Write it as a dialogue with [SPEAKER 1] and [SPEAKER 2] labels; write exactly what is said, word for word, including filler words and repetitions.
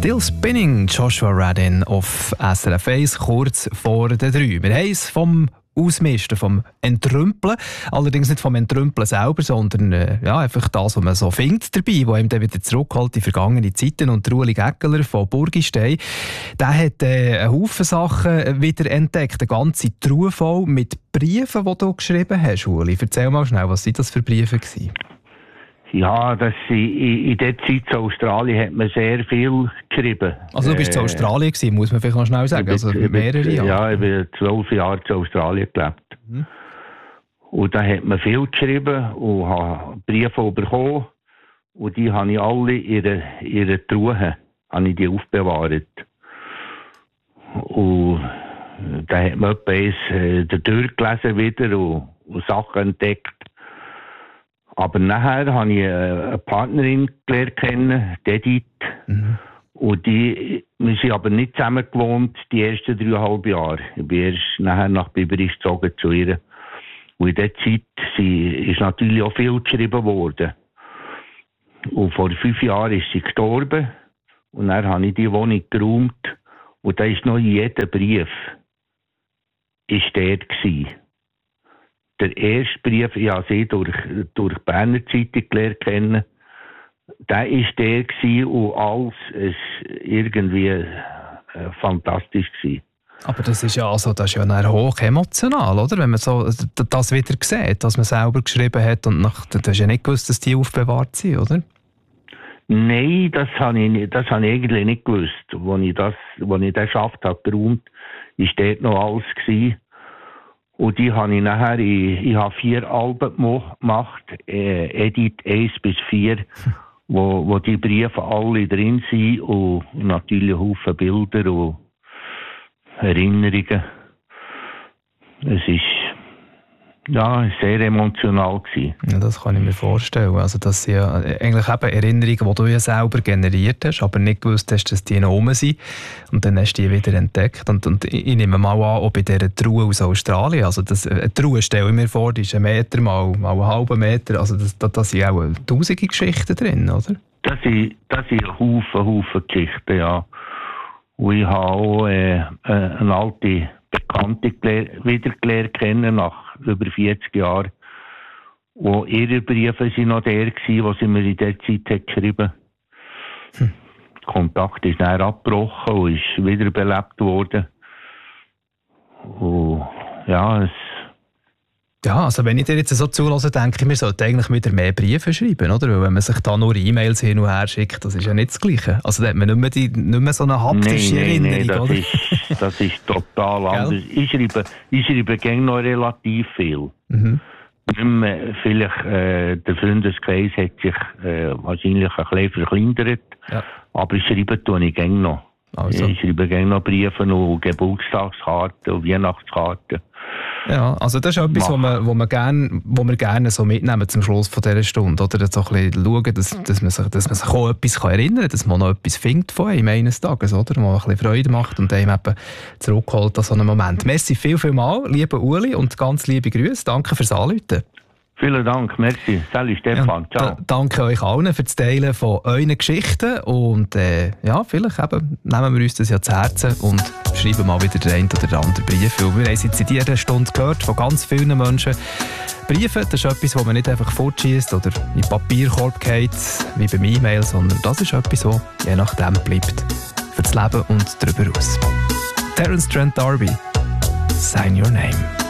[SPEAKER 1] Still Spinning, Joshua Radin auf S R F eins, kurz vor der drei. Wir haben es vom Ausmisten, vom Entrümpeln. Allerdings nicht vom Entrümpeln selber, sondern äh, ja, einfach das, was man so findet dabei, wo einem dann wieder zurückholt in vergangene Zeiten. Und Ueli Gäckeler von Burgistein, der hat äh, einen Haufen Sachen wieder entdeckt, eine ganze Truhe voll mit Briefen, die du geschrieben hast, Ueli. Erzähl mal schnell, was sind das für Briefe gewesen?
[SPEAKER 2] Ja, das, in, in der Zeit in Australien hat man sehr viel geschrieben.
[SPEAKER 1] Also du bist äh, in Australien gewesen, muss man vielleicht noch schnell sagen, also mehrere Jahre.
[SPEAKER 2] Ja, ich habe zwölf Jahre in Australien gelebt. Mhm. Und da hat man viel geschrieben und habe Briefe bekommen. Und die habe ich alle in ihre, ihre Truhe habe ich die aufbewahrt. Und da hat man etwas äh, durchgelesen wieder und, und Sachen entdeckt. Aber nachher habe ich eine Partnerin gelernt kennen, Edith. Mhm. Und die, wir sind aber nicht zusammen gewohnt, die ersten dreieinhalb Jahre. Ich bin erst nachher nach Biberich gezogen zu ihr. Und in dieser Zeit sie, ist natürlich auch viel geschrieben worden. Und vor fünf Jahren ist sie gestorben. Und dann habe ich die Wohnung geräumt. Und da ist noch jeder Brief ist dort gewesen. Der erste Brief, ich habe sie durch, durch die Berner Zeitung gelernt kennen, der war der gewesen und alles ist irgendwie äh, fantastisch gewesen.
[SPEAKER 1] Aber das ist ja, also, das ist ja hoch emotional, oder? Wenn man so das wieder sieht, dass man selber geschrieben hat und nach, du hast ja nicht gewusst, dass die aufbewahrt sind, oder?
[SPEAKER 2] Nein, das habe ich, das habe ich eigentlich nicht gewusst. Als ich das, als ich das geschafft habe, geräumt, war dort noch alles gewesen. Und die habe ich nachher, ich, ich habe vier Alben gemacht, äh, Edit eins bis vier, wo, wo die Briefe alle drin sind und natürlich ein Haufen Bilder und Erinnerungen. Es ist ja sehr emotional gewesen.
[SPEAKER 1] Ja, das kann ich mir vorstellen. Also das sind ja eigentlich eben Erinnerungen, die du ja selber generiert hast, aber nicht gewusst hast, dass die noch rum sind. Und dann hast du die wieder entdeckt. Und, und ich nehme mal an, auch bei dieser Truhe aus Australien, also das, eine Truhe stelle ich mir vor, die ist ein Meter mal, mal einen halben Meter, also das, da, da sind auch tausende Geschichten drin, oder?
[SPEAKER 2] Das sind, das sind Haufen, Haufen Geschichten, ja. Und ich habe auch äh, eine alte Bekannte wieder gelernt kennen, nach über vierzig Jahren. Wo ihre Briefe sind noch der gewesen, was sie mir in der Zeit hat geschrieben. Hm. Der Kontakt ist dann abgebrochen und ist wiederbelebt worden. Und ja, es
[SPEAKER 1] Ja, also wenn ich dir jetzt so zulasse, denke ich, wir sollten eigentlich wieder mehr Briefe schreiben, oder? Weil wenn man sich da nur E-Mails hin und her schickt, das ist ja nicht das Gleiche. Also da hat man nicht mehr, die, nicht mehr so eine haptische
[SPEAKER 2] nee, nee,
[SPEAKER 1] Erinnerung,
[SPEAKER 2] nee, das
[SPEAKER 1] oder?
[SPEAKER 2] Ist, das ist total anders. Ich schreibe, ich schreibe gerne noch relativ viel. Mhm. Nicht mehr, vielleicht, äh, der Freundeskreis hat sich äh, wahrscheinlich ein bisschen verkleinert, ja. Aber ich schreibe tue ich gerne noch. Also. Ich schreibe gerne noch Briefe und Geburtstagskarten und Weihnachtskarten.
[SPEAKER 1] Ja, also das ist etwas, was man, wo man gerne, wo wir gerne so mitnehmen zum Schluss von dieser Stunde, oder? So ein bisschen schauen, dass, dass, man sich, dass man sich auch etwas erinnern kann, dass man noch etwas findet von einem eines Tages, oder? Was ein bisschen Freude macht und einem eben zurückholt an so einen Moment. Merci viel, viel mal, lieber Uli, und ganz liebe Grüße. Danke fürs Anrufen.
[SPEAKER 2] Vielen Dank, merci. Salut Stefan, ja, ciao.
[SPEAKER 1] D- danke euch allen für das Teilen von euren Geschichten und äh, ja, vielleicht eben nehmen wir uns das ja zu Herzen und schreiben mal wieder den einen oder anderen Brief. Weil wir haben jetzt in dieser Stunde gehört von ganz vielen Menschen. Briefe, das ist etwas, das man nicht einfach fortschießt oder in den Papierkorb geht, wie beim E-Mail, sondern das ist etwas, das je nachdem bleibt. Für das Leben und darüber aus. Terence Trent D'Arby, Sign Your Name.